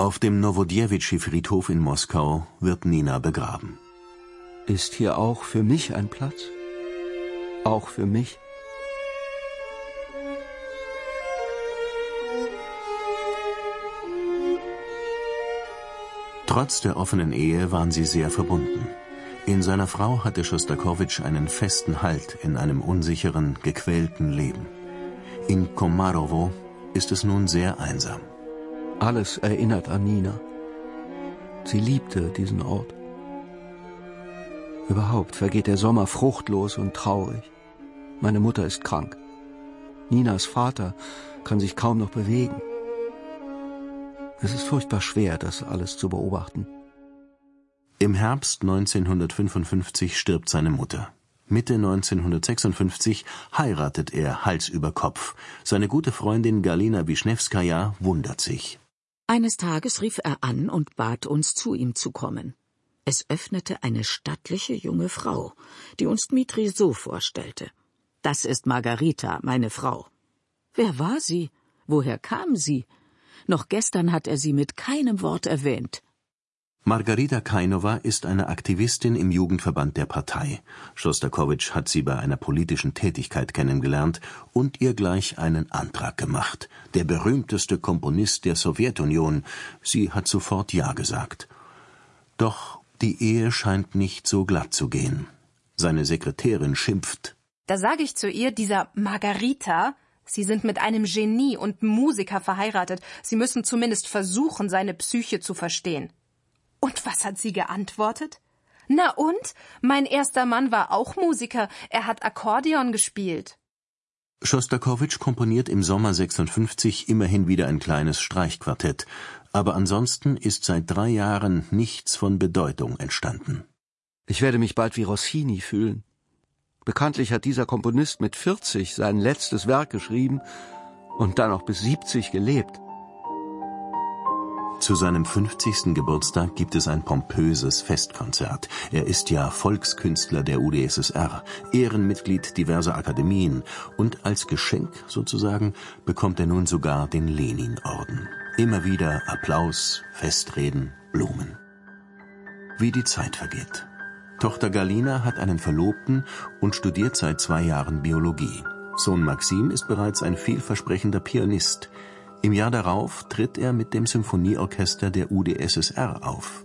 Auf dem Nowodjewitschi-Friedhof in Moskau wird Nina begraben. Ist hier auch für mich ein Platz? Auch für mich? Trotz der offenen Ehe waren sie sehr verbunden. In seiner Frau hatte Schostakowitsch einen festen Halt in einem unsicheren, gequälten Leben. In Komarowo ist es nun sehr einsam. Alles erinnert an Nina. Sie liebte diesen Ort. Überhaupt vergeht der Sommer fruchtlos und traurig. Meine Mutter ist krank. Ninas Vater kann sich kaum noch bewegen. Es ist furchtbar schwer, das alles zu beobachten. Im Herbst 1955 stirbt seine Mutter. Mitte 1956 heiratet er Hals über Kopf. Seine gute Freundin Galina Wischnewskaja wundert sich. Eines Tages rief er an und bat uns, zu ihm zu kommen. Es öffnete eine stattliche junge Frau, die uns Dmitri so vorstellte. Das ist Margarita, meine Frau. Wer war sie? Woher kam sie? Noch gestern hat er sie mit keinem Wort erwähnt. Margarita Kainova ist eine Aktivistin im Jugendverband der Partei. Schostakowitsch hat sie bei einer politischen Tätigkeit kennengelernt und ihr gleich einen Antrag gemacht. Der berühmteste Komponist der Sowjetunion. Sie hat sofort Ja gesagt. Doch die Ehe scheint nicht so glatt zu gehen. Seine Sekretärin schimpft. Da sage ich zu ihr, dieser Margarita, Sie sind mit einem Genie und Musiker verheiratet. Sie müssen zumindest versuchen, seine Psyche zu verstehen. Und was hat sie geantwortet? Na und? Mein erster Mann war auch Musiker. Er hat Akkordeon gespielt. Schostakowitsch komponiert im Sommer 56 immerhin wieder ein kleines Streichquartett. Aber ansonsten ist seit 3 Jahren nichts von Bedeutung entstanden. Ich werde mich bald wie Rossini fühlen. Bekanntlich hat dieser Komponist mit 40 sein letztes Werk geschrieben und dann auch bis 70 gelebt. Zu seinem 50. Geburtstag gibt es ein pompöses Festkonzert. Er ist ja Volkskünstler der UdSSR, Ehrenmitglied diverser Akademien und als Geschenk sozusagen bekommt er nun sogar den Lenin-Orden. Immer wieder Applaus, Festreden, Blumen. Wie die Zeit vergeht. Tochter Galina hat einen Verlobten und studiert seit 2 Jahren Biologie. Sohn Maxim ist bereits ein vielversprechender Pianist. Im Jahr darauf tritt er mit dem Symphonieorchester der UdSSR auf.